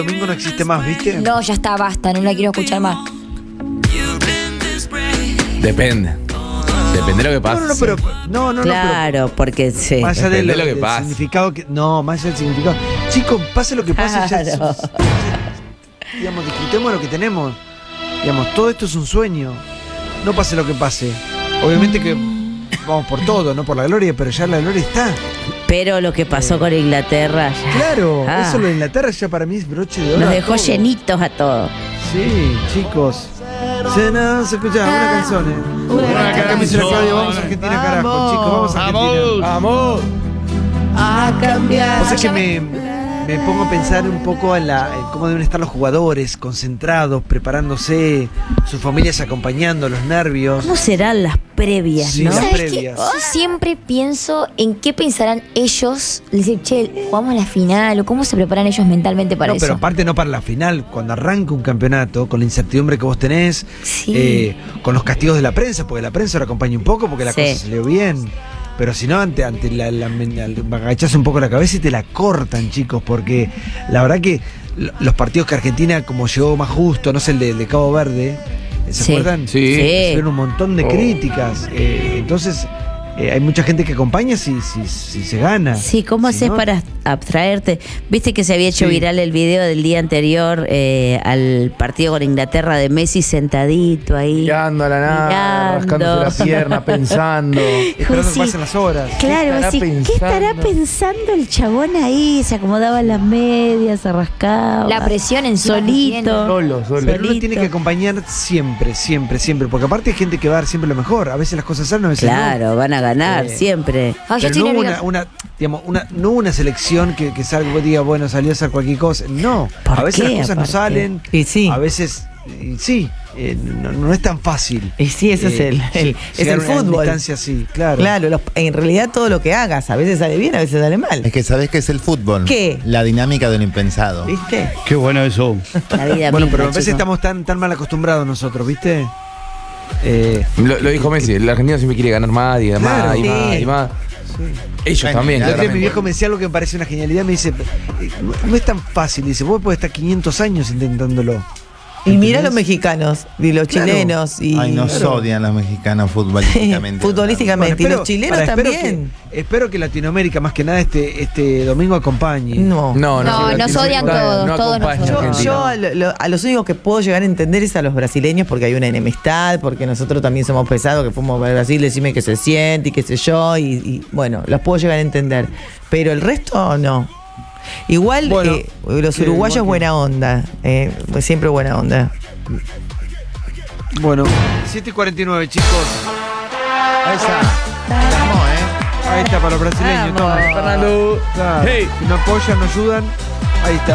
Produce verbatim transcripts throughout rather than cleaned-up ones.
domingo no existe más, ¿viste? No, ya está, basta, no la quiero escuchar más. Depende. Depende de lo que pase. No, no, no, pero. No, no, Claro, no, porque sí. pero. Más allá de Depende lo, de lo que del pase. significado que. No, más allá del significado. Chicos, pase lo que pase, ya. Claro. Digamos, disfrutemos lo que tenemos. Digamos, todo esto es un sueño. No pase lo que pase. Obviamente que vamos por todo, no por la gloria, pero ya la gloria está. Pero lo que pasó con Inglaterra ya Claro, Ah. eso lo de Inglaterra ya para mí es broche de oro. nos a dejó todo. llenitos a todos. Sí, chicos. Se nos escucha una canción. eh. Una canción. Claudio, vamos a Argentina, carajo, chicos, vamos a Argentina. ¡Vamos! A cambiar. O sea que me, me pongo a pensar un poco en, la, en cómo deben estar los jugadores, concentrados, preparándose, sus familias acompañando, los nervios. ¿Cómo serán las previas, Sí, no? las ¿Sabes qué? previas. Yo siempre pienso en qué pensarán ellos. Le dicen, che, jugamos la final, o cómo se preparan ellos mentalmente para No, eso. pero aparte no para la final, cuando arranca un campeonato, con la incertidumbre que vos tenés, Sí. eh, con los castigos de la prensa, porque la prensa lo acompaña un poco, porque la Sí. cosa salió bien. Pero si no, ante, ante la, la, la- agachás un poco la cabeza y te la cortan, chicos, porque la verdad que lo- los partidos que Argentina, como llegó más justo, no sé, el de, de Cabo Verde, ¿se Sí. acuerdan? Sí. Recibieron un montón de Oh. críticas. eh, entonces, eh, hay mucha gente que acompaña si, si, si se gana. Sí, ¿cómo Si haces no, para abstraerte? Viste que se había hecho Sí. viral el video del día anterior eh, al partido con Inglaterra de Messi sentadito ahí. Mirando a la nada, Mirando. rascándose la pierna, pensando. Esperando que Sí. pasen las horas. Claro, estará así, ¿qué estará pensando? pensando el chabón ahí? Se acomodaba en las medias, se rascaba. La presión encima que tiene. Solito. Solo, solo. Pero uno solito. tiene que acompañar siempre, siempre, siempre. Porque aparte hay gente que va a dar siempre lo mejor. A veces las cosas salen, a veces no. Claro, van a ganar Eh, siempre. Ay, yo Pero estoy no hubo nerviosa. una, una, digamos, una, no hubo una selección que, que salga y diga, bueno, salió a hacer cualquier cosa. No, ¿Por a veces qué, las cosas no aparte? salen. Y sí. A veces, y sí, eh, no, no es tan fácil. Y sí, ese es eh, el, el- es llegar el a una fútbol. distancia así, claro. Claro, los- en realidad todo lo que hagas, a veces sale bien, a veces sale mal. Es que sabés que es el fútbol. ¿Qué? La dinámica de lo impensado. ¿Viste? Qué bueno eso. La vida Bueno, misma, pero a veces chicos. estamos tan, tan mal acostumbrados nosotros, ¿viste? Eh, Lo, lo dijo Messi, el argentino siempre quiere ganar más y más Claro, y sí. más y más. Ellos Bueno, también, ya El otro día mi claramente. viejo me decía algo que me parece una genialidad. Me dice, eh, no, no es tan fácil. Dice, vos podés estar quinientos años intentándolo. Y mira ¿Entendés? los mexicanos y los Claro. chilenos y Ay, nos Claro. odian los mexicanos futbolísticamente. futbolísticamente. Bueno, y los chilenos para, espero también. que- espero que Latinoamérica, más que nada, este, este domingo acompañe. No. No, no, No, sí, nos Latinoamérica odian no todos, todos nos acompaña a odian. Yo, Argentina. yo a, lo- lo- a los únicos que puedo llegar a entender es a los brasileños porque hay una enemistad, porque nosotros también somos pesados, que fuimos a Brasil, decime que se siente y qué sé yo, y, y, bueno, los puedo llegar a entender. Pero el resto no. Igual Bueno, eh, los que- uruguayos igual que- buena onda, eh, siempre buena onda. Bueno, siete y cuarenta y nueve, chicos. Ahí está. Llamó, ¿eh? Ahí está para los brasileños. Vamos. Toma. Fernando. Claro. Hey. Si no apoyan, no ayudan. Ahí está.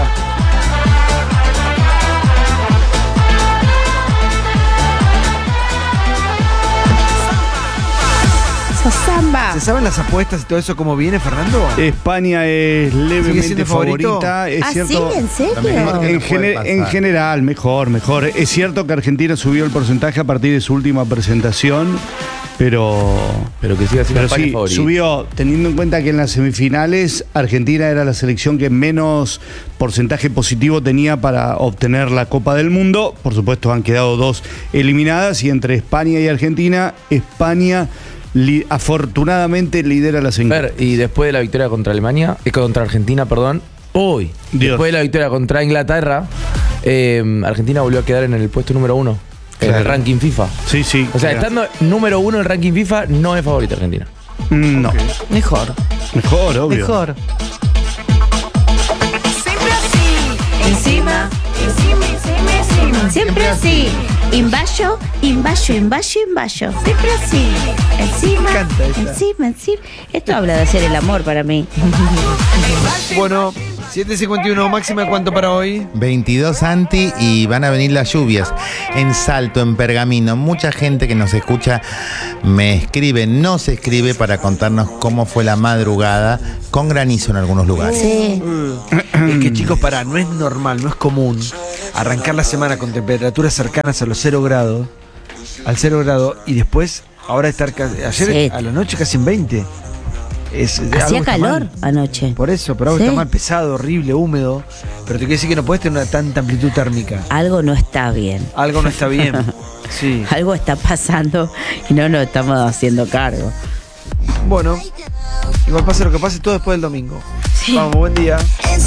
Samba. ¿Se saben las apuestas y todo eso cómo viene, Fernando? España es ¿Sigue levemente siendo favorito? favorita. Es ¿Ah, sí? cierto. ¿En serio? Lo mejor que En, nos puede gene- pasar. en general, mejor, mejor. Es cierto que Argentina subió el porcentaje a partir de su última presentación, pero, Pero que siga siendo pero España sí, favorito. subió, teniendo en cuenta que en las semifinales Argentina era la selección que menos porcentaje positivo tenía para obtener la Copa del Mundo. Por supuesto, han quedado dos eliminadas y entre España y Argentina, España li- afortunadamente lidera la semifinal. Ver, y después de la victoria contra Alemania, eh, contra Argentina, perdón, hoy, Dios. después de la victoria contra Inglaterra, eh, Argentina volvió a quedar en el puesto número uno en el Claro. ranking FIFA. Sí, sí. O sea, claro. estando número uno en el ranking FIFA, no es favorita Argentina. Mm, No, Mejor, mejor, obvio. mejor. Siempre así, encima, encima, encima, encima. Siempre así. Invayo, invayo, invayo, invayo. Siempre así. Encima, Me encanta esta. encima, encima. Esto habla de hacer el amor para mí. Bueno, siete cincuenta y uno, máxima, ¿cuánto para hoy? veintidós anti y van a venir las lluvias. En Salto, en Pergamino, mucha gente que nos escucha me escribe, nos escribe para contarnos cómo fue la madrugada con granizo en algunos lugares. Sí. Es que, chicos, pará, no es normal, no es común arrancar la semana con temperaturas cercanas a los cero grados, al cero grado, y después, ahora estar casi, ayer Sí. a la noche casi en veinte. Es, Hacía algo está calor mal. anoche. Por eso, pero algo Sí. está mal, pesado, horrible, húmedo. Pero te quiero decir que no puedes tener una tanta amplitud térmica. Algo no está bien. Algo no está bien. Sí. Algo está pasando y no nos estamos haciendo cargo. Bueno, igual pase lo que pase, todo después del domingo. Vamos, buen día.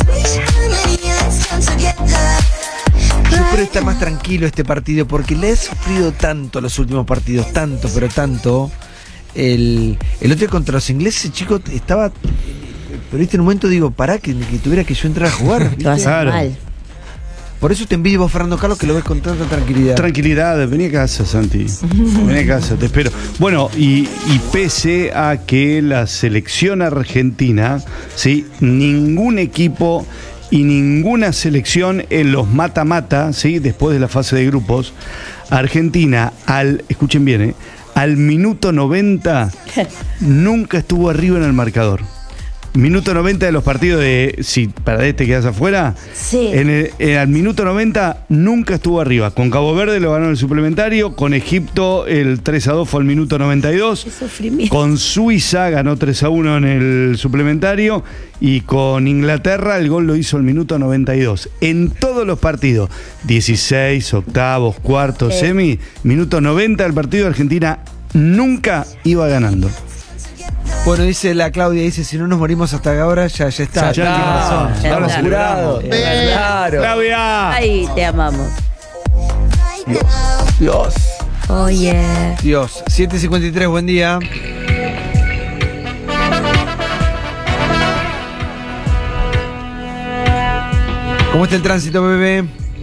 Yo espero estar más tranquilo este partido porque le he sufrido tanto los últimos partidos, tanto, pero tanto. El, el otro día contra los ingleses, chicos, estaba. Pero viste, en un momento digo, pará, que, que tuviera que yo entrar a jugar. ¿viste? Te vas a hacer Claro. mal. Por eso te envidio vos, Fernando Carlos, que lo ves con tanta tranquilidad. Tranquilidad, vení a casa, Santi. Vení a casa, te espero. Bueno, y, y pese a que la selección argentina, ¿sí? Ningún equipo y ninguna selección en los mata-mata, ¿sí? Después de la fase de grupos, Argentina, al, escuchen bien, ¿eh? Al minuto noventa, nunca estuvo arriba en el marcador. Minuto noventa de los partidos de si para este quedas afuera, Sí. en el, en el minuto noventa nunca estuvo arriba. Con Cabo Verde lo ganó en el suplementario, con Egipto el tres a dos fue al minuto noventa y dos, Qué sufrimiento. con Suiza ganó tres a uno en el suplementario y con Inglaterra el gol lo hizo al minuto noventa y dos. En todos los partidos, dieciséis, octavos, cuartos, Sí. semi, minuto noventa del partido, Argentina nunca iba ganando. Bueno, dice la Claudia, dice, si no nos morimos hasta ahora, ya, ya está. Ya Tiene está. razón. Ya Ahora está. celebramos. Claro. ¡Claudia! Ay, te amamos. Dios. Oh, yeah. Dios. siete cincuenta y tres, buen día. ¿Cómo está el tránsito, bebé?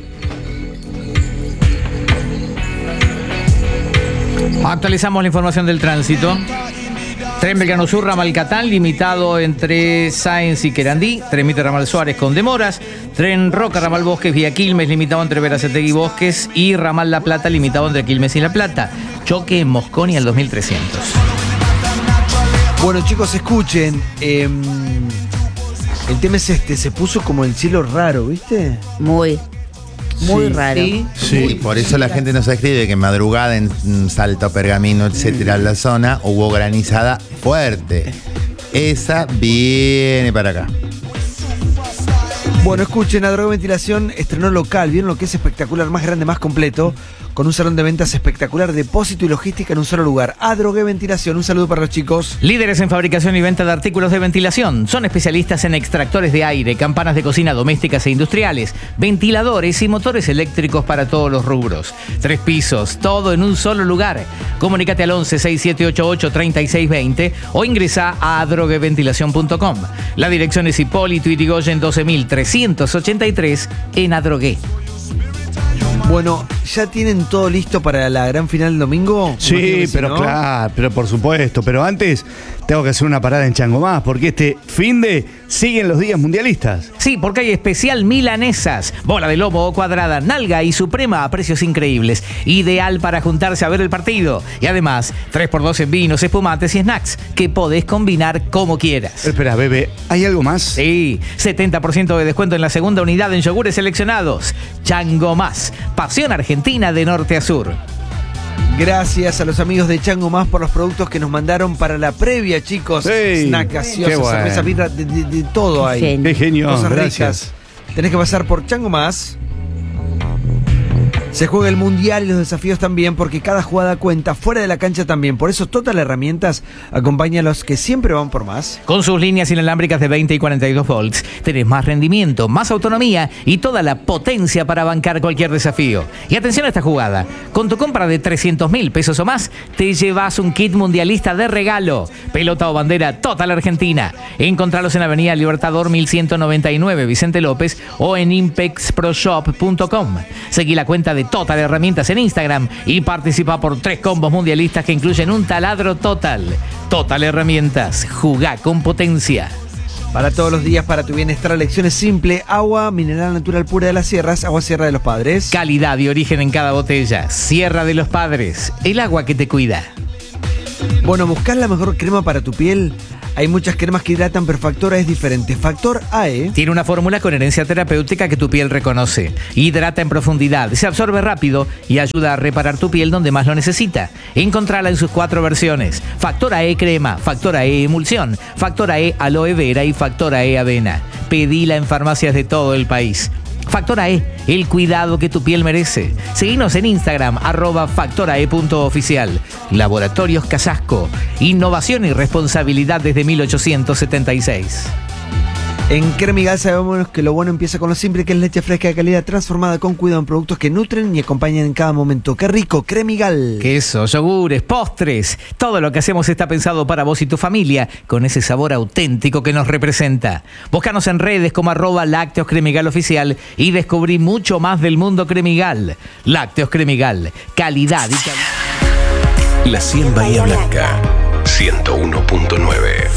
Actualizamos la información del tránsito. Tren Belgrano Sur, ramal Catán, limitado entre Sáenz y Querandí. Tren Mitre, ramal Suárez con demoras. Tren Roca, ramal Bosques, vía Quilmes, limitado entre Verazategui y Bosques. Y ramal La Plata, limitado entre Quilmes y La Plata. Choque en Mosconi al dos mil trescientos. Bueno, chicos, escuchen. eh, el tema es este, se puso como el cielo raro, ¿viste? Muy, muy Sí. raro. Y por eso la gente nos escribe que madrugada en mm, Salto, Pergamino, etcétera, en la zona hubo granizada fuerte. Esa viene para acá. Bueno, escuchen, Adrogoventilación estrenó local. ¿Vieron lo que es espectacular? Más grande, más completo. Con un salón de ventas espectacular, depósito y logística en un solo lugar. Adrogoventilación, un saludo para los chicos. Líderes en fabricación y venta de artículos de ventilación. Son especialistas en extractores de aire, campanas de cocina domésticas e industriales, ventiladores y motores eléctricos para todos los rubros. Tres pisos, todo en un solo lugar. Comunícate al once, sesenta y siete ochenta y ocho, treinta y seis veinte o ingresa a adrogueventilación punto com. La dirección es Hipólito Yrigoyen doce mil trescientos ochenta y tres en Adrogué. Bueno, ¿ya tienen todo listo para la gran final del domingo? Imagino Sí, que pero ¿no? claro, pero por supuesto. Pero antes tengo que hacer una parada en Chango Más, porque este fin de siguen los días mundialistas. Sí, porque hay especial milanesas, bola de lomo o cuadrada, nalga y suprema a precios increíbles. Ideal para juntarse a ver el partido. Y además, tres por dos en vinos, espumantes y snacks que podés combinar como quieras. Espera, bebé, ¿hay algo más? Sí, setenta por ciento de descuento en la segunda unidad en yogures seleccionados. Chango Más, pasión argentina de norte a sur. Gracias a los amigos de Chango Más por los productos que nos mandaron para la previa, chicos. Sí, Snack, qué gaseosa, bueno. cerveza, birra, de, de- de todo hay. Genio. Qué genio, Cosas gracias. ricas. Tenés que pasar por Chango Más. Se juega el mundial y los desafíos también, porque cada jugada cuenta, fuera de la cancha también. Por eso Total Herramientas acompaña a los que siempre van por más. Con sus líneas inalámbricas de veinte y cuarenta y dos volts, tenés más rendimiento, más autonomía y toda la potencia para bancar cualquier desafío. Y atención a esta jugada. Con tu compra de trescientos mil pesos o más, te llevas un kit mundialista de regalo. Pelota o bandera Total Argentina. Encontralos en Avenida Libertador mil ciento noventa y nueve, Vicente López, o en impex pro shop punto com. Seguí la cuenta de Total Herramientas en Instagram y participa por tres combos mundialistas que incluyen un taladro Total. Total Herramientas, jugá con potencia. Para todos los días, para tu bienestar, elecciones simple, agua mineral natural pura de las sierras, agua Sierra de los Padres. Calidad y origen en cada botella. Sierra de los Padres, el agua que te cuida. Bueno, ¿buscás la mejor crema para tu piel? Hay muchas cremas que hidratan, pero Factor A es diferente. Factor A E tiene una fórmula con herencia terapéutica que tu piel reconoce. Hidrata en profundidad, se absorbe rápido y ayuda a reparar tu piel donde más lo necesita. Encontrala en sus cuatro versiones. Factor A E crema, Factor A E emulsión, Factor A E aloe vera y Factor A E avena. Pedila en farmacias de todo el país. Factor A E, el cuidado que tu piel merece. Seguinos en Instagram, arroba factorae.oficial. Laboratorios Casasco. Innovación y responsabilidad desde mil ochocientos setenta y seis. En Cremigal sabemos que lo bueno empieza con lo simple, que es leche fresca de calidad transformada con cuidado en productos que nutren y acompañan en cada momento. ¡Qué rico! Cremigal. Queso, yogures, postres. Todo lo que hacemos está pensado para vos y tu familia, con ese sabor auténtico que nos representa. Búscanos en redes como arroba Lácteos Cremigal Oficial y descubrí mucho más del mundo Cremigal. Lácteos Cremigal. Calidad y calidad. La cien Bahía Blanca. ciento uno punto nueve.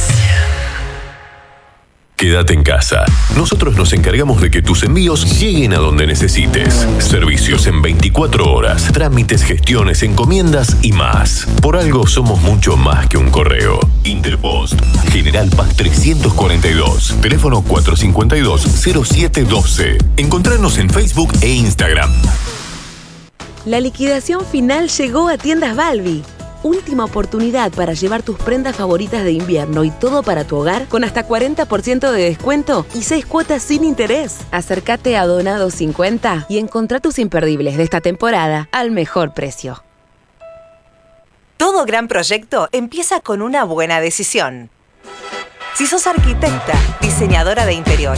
Quédate en casa. Nosotros nos encargamos de que tus envíos lleguen a donde necesites. Servicios en veinticuatro horas, trámites, gestiones, encomiendas y más. Por algo somos mucho más que un correo. Interpost, General Paz trescientos cuarenta y dos, teléfono cuatro cinco dos, cero siete uno dos. Encontrarnos en Facebook e Instagram. La liquidación final llegó a Tiendas Balbi. Última oportunidad para llevar tus prendas favoritas de invierno y todo para tu hogar con hasta cuarenta por ciento de descuento y seis cuotas sin interés. Acércate a Donado cincuenta y encontrá tus imperdibles de esta temporada al mejor precio. Todo gran proyecto empieza con una buena decisión. Si sos arquitecta, diseñadora de interiores